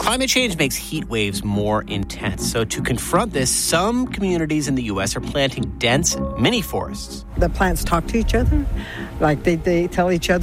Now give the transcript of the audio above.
Climate change makes heat waves more intense. So to confront this, some communities in the U.S. are planting dense mini forests. The plants talk to each other, like they tell each other